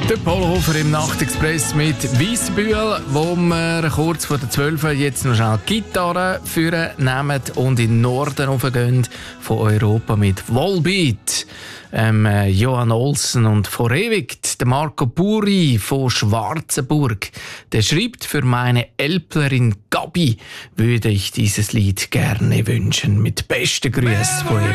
Der Polhofer im Nachtexpress mit Weissbühl, wo wir kurz vor der 12 jetzt noch schnell die Gitarre führen nehmen und in den Norden raufgehen von Europa mit Volbeat. Johan Olsen und vor ewig der Marco Buri von Schwarzenburg. Der schreibt: Für meine Elplerin Gabi würde ich dieses Lied gerne wünschen. Mit besten Grüßen von ihm.